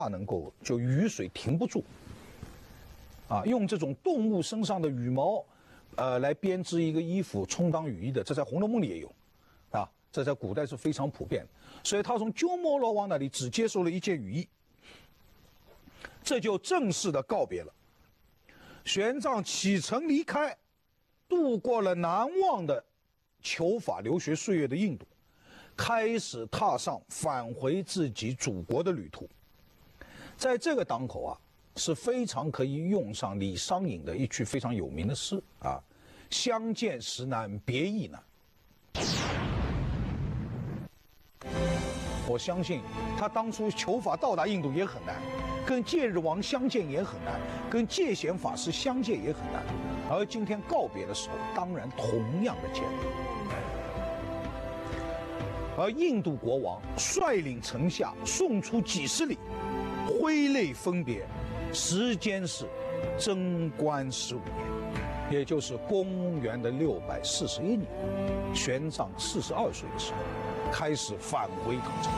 能够就雨水停不住，用这种动物身上的羽毛，来编织一个衣服充当雨衣的，这在《红楼梦》里也有，这在古代是非常普遍的。所以他从鸠摩罗王那里只接受了一件羽衣，这就正式的告别了。玄奘启程离开，度过了难忘的求法留学岁月的印度，开始踏上返回自己祖国的旅途。在这个当口是非常可以用上李商隐的一句非常有名的诗相见时难别亦难。我相信他当初求法到达印度也很难，跟戒日王相见也很难，跟戒贤法师相见也很难，而今天告别的时候，当然同样的艰难。而印度国王率领臣下送出几十里，挥泪分别，时间是贞观15年，也就是公元的641年，玄奘42岁的时候，开始返回唐朝。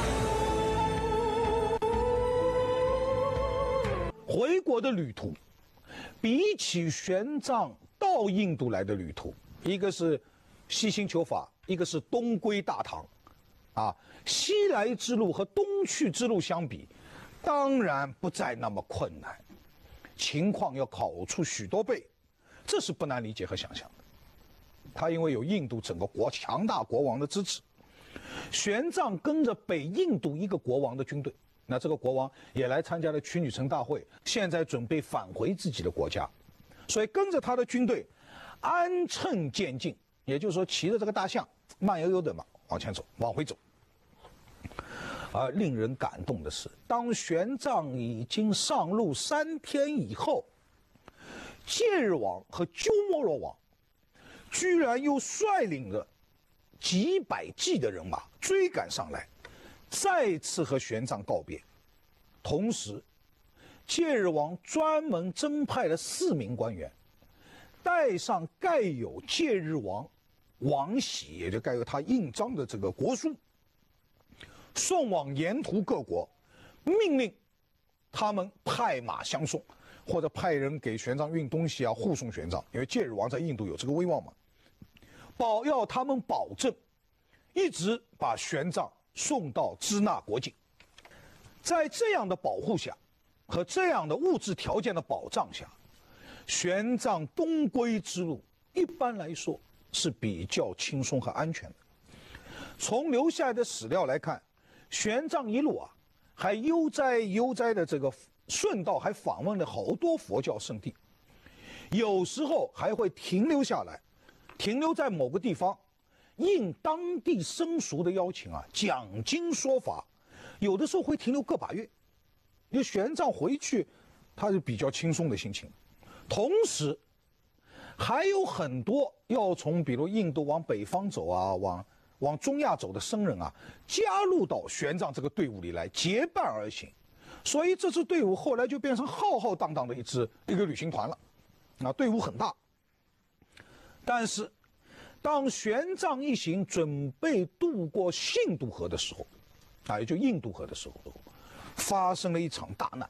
回国的旅途，比起玄奘到印度来的旅途，一个是西行求法，一个是东归大唐，西来之路和东去之路相比，当然不再那么困难，情况要好出许多倍，这是不难理解和想象的。他因为有印度整个强大国王的支持，玄奘跟着北印度一个国王的军队，那这个国王也来参加了曲女城大会，现在准备返回自己的国家，所以跟着他的军队安乘渐进，也就是说骑着这个大象慢悠悠的往前走，往回走。而令人感动的是，当玄奘已经上路3天以后，戒日王和鸠摩罗王居然又率领了几百骑的人马追赶上来，再次和玄奘告别。同时，戒日王专门征派了4名官员，带上盖有戒日王王玺，也就盖有他印章的这个国书，送往沿途各国，命令他们派马相送，或者派人给玄奘运东西护送玄奘，因为戒日王在印度有这个威望嘛，要他们保证一直把玄奘送到支那国境。在这样的保护下和这样的物质条件的保障下，玄奘东归之路一般来说是比较轻松和安全的。从留下来的史料来看，玄奘一路还悠哉的这个顺道还访问了好多佛教圣地，有时候还会停留下来，停留在某个地方，应当地僧俗的邀请讲经说法，有的时候会停留个把月。因为玄奘回去他是比较轻松的心情，同时还有很多要从比如印度往北方走往中亚走的僧人加入到玄奘这个队伍里来，结伴而行，所以这支队伍后来就变成浩浩荡荡的一个旅行团了，队伍很大。但是当玄奘一行准备渡过信度河的时候，也就印度河的时候，发生了一场大难，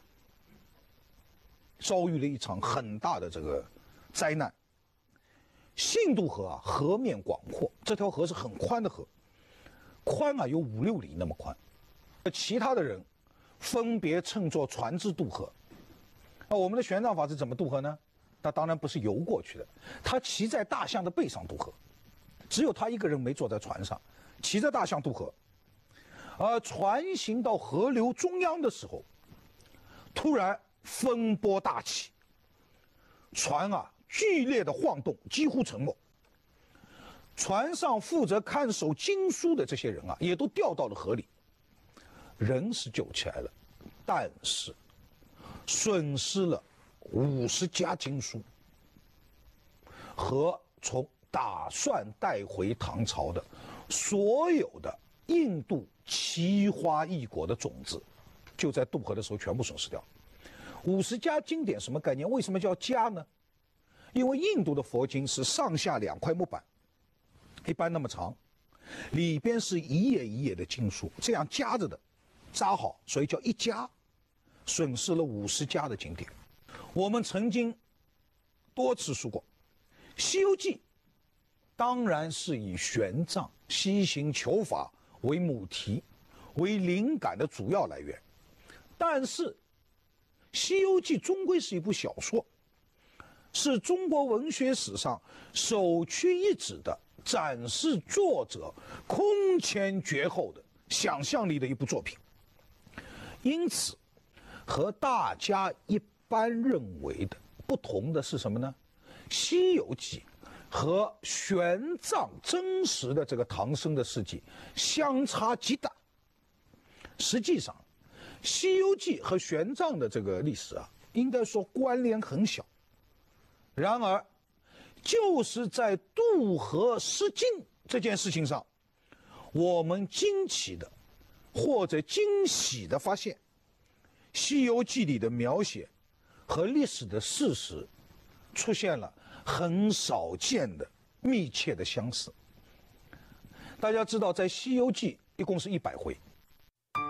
遭遇了一场很大的这个灾难。信度河河面广阔，这条河是很宽的河，宽有5、6里那么宽。其他的人分别乘坐船只渡河。那我们的玄奘法师怎么渡河呢？他当然不是游过去的，他骑在大象的背上渡河，只有他一个人没坐在船上，骑着大象渡河。而船行到河流中央的时候，突然风波大起，船剧烈的晃动，几乎沉没。船上负责看守经书的这些人也都掉到了河里。人是救起来了，但是损失了50家经书和从打算带回唐朝的所有的印度奇花异果的种子，就在渡河的时候全部损失掉。50家经典什么概念？为什么叫家呢？因为印度的佛经是上下2块木板，一般那么长，里边是一页一页的经书，这样夹着的扎好，所以叫一夹。 损失了50家的景点。我们曾经多次说过，《西游记》当然是以玄奘西行求法为母题、为灵感的主要来源，但是《西游记》终归是一部小说，是中国文学史上首屈一指的展示作者空前绝后的想象力的一部作品。因此，和大家一般认为的不同的是什么呢？《西游记》和玄奘真实的这个唐僧的事迹相差极大。实际上，《西游记》和玄奘的这个历史啊，应该说关联很小。然而，就是在渡河失敬这件事情上，我们惊奇的或者惊喜的发现，《西游记》里的描写和历史的事实出现了很少见的密切的相似。大家知道，在《西游记》一共是100回，